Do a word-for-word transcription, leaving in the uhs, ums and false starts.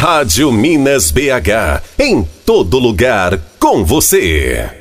Rádio Minas B H, em todo lugar com você.